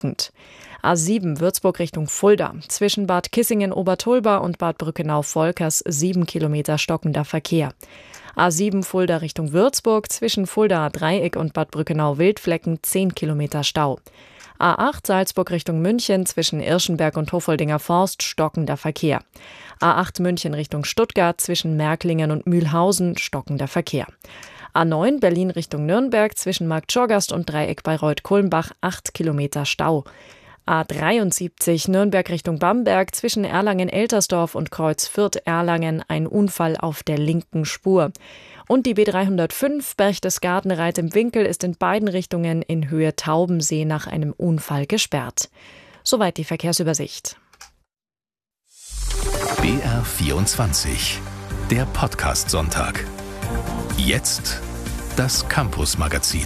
stockend. A7 Würzburg Richtung Fulda. Zwischen Bad Kissingen-Obertulba und Bad Brückenau-Volkers 7 Kilometer stockender Verkehr. A7 Fulda Richtung Würzburg. Zwischen Fuldaer Dreieck und Bad Brückenau-Wildflecken 10 Kilometer Stau. A8 Salzburg Richtung München. Zwischen Irschenberg und Hofoldinger Forst stockender Verkehr. A8 München Richtung Stuttgart. Zwischen Märklingen und Mühlhausen stockender Verkehr. A9 Berlin Richtung Nürnberg. Zwischen Marktschorgast und Dreieck Bayreuth-Kulmbach 8 Kilometer Stau. A73 Nürnberg Richtung Bamberg, zwischen Erlangen-Eltersdorf und Kreuz Fürth-Erlangen ein Unfall auf der linken Spur. Und die B305 Berchtesgaden-Reit im Winkel ist in beiden Richtungen in Höhe Taubensee nach einem Unfall gesperrt. Soweit die Verkehrsübersicht. BR24, der Podcast-Sonntag. Jetzt das Campus-Magazin.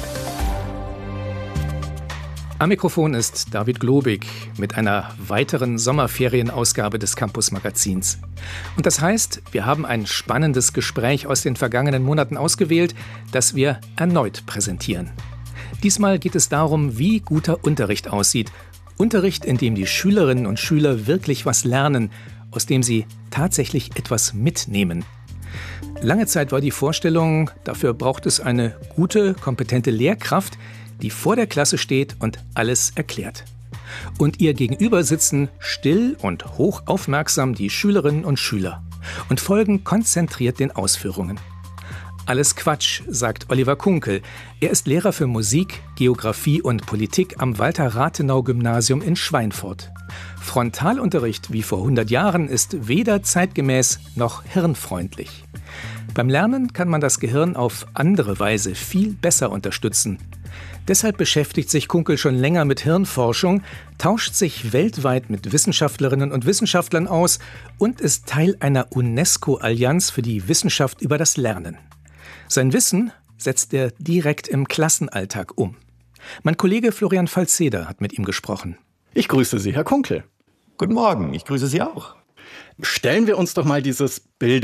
Am Mikrofon ist David Globig mit einer weiteren Sommerferienausgabe des Campus-Magazins. Und das heißt, wir haben ein spannendes Gespräch aus den vergangenen Monaten ausgewählt, das wir erneut präsentieren. Diesmal geht es darum, wie guter Unterricht aussieht. Unterricht, in dem die Schülerinnen und Schüler wirklich was lernen, aus dem sie tatsächlich etwas mitnehmen. Lange Zeit war die Vorstellung, dafür braucht es eine gute, kompetente Lehrkraft, die vor der Klasse steht und alles erklärt. Und ihr gegenüber sitzen still und hochaufmerksam die Schülerinnen und Schüler und folgen konzentriert den Ausführungen. Alles Quatsch, sagt Oliver Kunkel. Er ist Lehrer für Musik, Geografie und Politik am Walter-Rathenau-Gymnasium in Schweinfurt. Frontalunterricht wie vor 100 Jahren ist weder zeitgemäß noch hirnfreundlich. Beim Lernen kann man das Gehirn auf andere Weise viel besser unterstützen. Deshalb beschäftigt sich Kunkel schon länger mit Hirnforschung, tauscht sich weltweit mit Wissenschaftlerinnen und Wissenschaftlern aus und ist Teil einer UNESCO-Allianz für die Wissenschaft über das Lernen. Sein Wissen setzt er direkt im Klassenalltag um. Mein Kollege Florian Falzeder hat mit ihm gesprochen. Ich grüße Sie, Herr Kunkel. Guten Morgen, ich grüße Sie auch. Stellen wir uns doch mal dieses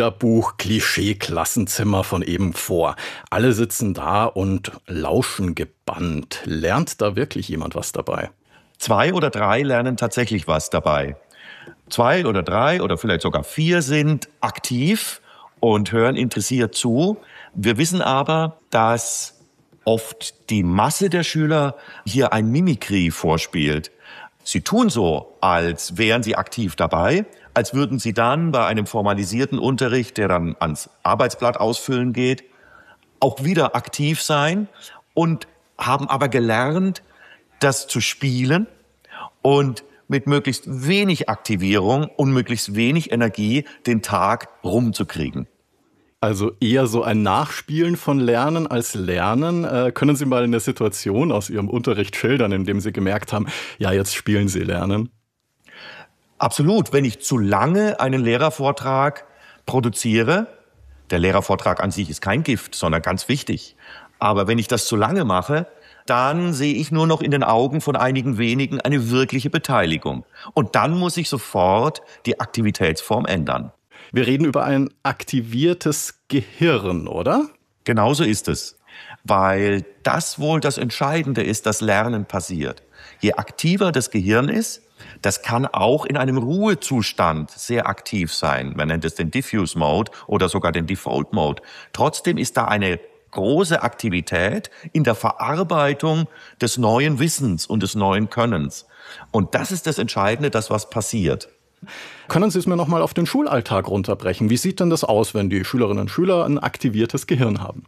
Bilderbuch-Klischee-Klassenzimmer von eben vor. Alle sitzen da und lauschen gebannt. Lernt da wirklich jemand was dabei? 2 oder 3 lernen tatsächlich was dabei. 2 oder 3 oder vielleicht sogar 4 sind aktiv und hören interessiert zu. Wir wissen aber, dass oft die Masse der Schüler hier ein Mimikry vorspielt. Sie tun so, als wären sie aktiv dabei, als würden sie dann bei einem formalisierten Unterricht, der dann ans Arbeitsblatt ausfüllen geht, auch wieder aktiv sein und haben aber gelernt, das zu spielen und mit möglichst wenig Aktivierung und möglichst wenig Energie den Tag rumzukriegen. Also eher so ein Nachspielen von Lernen als Lernen. Können Sie mal eine Situation aus Ihrem Unterricht schildern, in dem Sie gemerkt haben, ja, jetzt spielen Sie Lernen? Absolut. Wenn ich zu lange einen Lehrervortrag produziere, der Lehrervortrag an sich ist kein Gift, sondern ganz wichtig. Aber wenn ich das zu lange mache, dann sehe ich nur noch in den Augen von einigen wenigen eine wirkliche Beteiligung. Und dann muss ich sofort die Aktivitätsform ändern. Wir reden über ein aktiviertes Gehirn, oder? Genauso ist es, weil das wohl das Entscheidende ist, dass Lernen passiert. Je aktiver das Gehirn ist, das kann auch in einem Ruhezustand sehr aktiv sein. Man nennt es den Diffuse Mode oder sogar den Default Mode. Trotzdem ist da eine große Aktivität in der Verarbeitung des neuen Wissens und des neuen Könnens. Und das ist das Entscheidende, dass was passiert. Können Sie es mir noch mal auf den Schulalltag runterbrechen? Wie sieht denn das aus, wenn die Schülerinnen und Schüler ein aktiviertes Gehirn haben?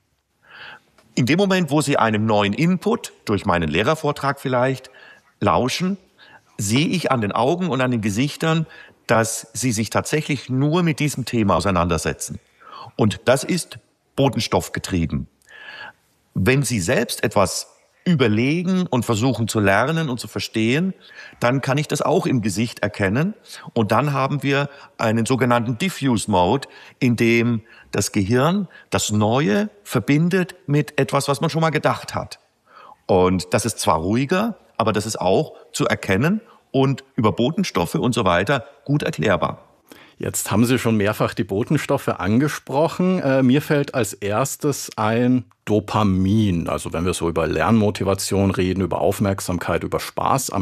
In dem Moment, wo sie einem neuen Input, durch meinen Lehrervortrag vielleicht, lauschen, sehe ich an den Augen und an den Gesichtern, dass sie sich tatsächlich nur mit diesem Thema auseinandersetzen. Und das ist botenstoffgetrieben. Wenn Sie selbst etwas überlegen und versuchen zu lernen und zu verstehen, dann kann ich das auch im Gesicht erkennen. Und dann haben wir einen sogenannten Diffuse Mode, in dem das Gehirn das Neue verbindet mit etwas, was man schon mal gedacht hat. Und das ist zwar ruhiger, aber das ist auch zu erkennen und über Botenstoffe und so weiter gut erklärbar. Jetzt haben Sie schon mehrfach die Botenstoffe angesprochen. Mir fällt als erstes ein Dopamin. Also wenn wir so über Lernmotivation reden, über Aufmerksamkeit, über Spaß am